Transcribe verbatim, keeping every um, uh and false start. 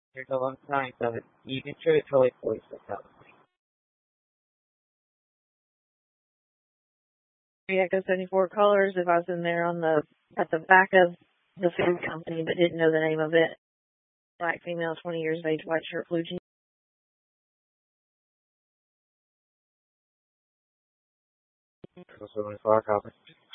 There's a lot of signs of it. You can show it totally voice it that way. Echo seventy-four colors. If I was in there on the at the back of the food company but didn't know the name of it. Black female, twenty years of age, white shirt, blue jeans. So seventy-four copy.